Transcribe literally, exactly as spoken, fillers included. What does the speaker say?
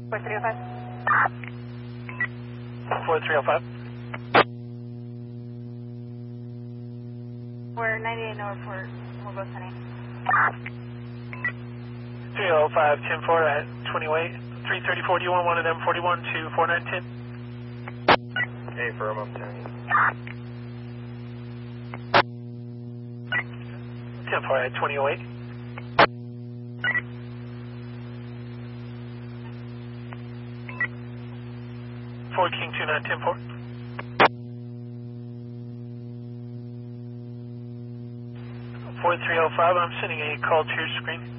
four three oh five. four three oh five. We're ninety-eight north, we're, we'll go sending. three oh five, ten four at twenty-eight. three thirty-four, do you want one of them? forty-one to four nine ten. Hey, firm up ten. ten four at twenty oh eight. four King two nine ten four. four three oh five, I'm sending a call to your screen.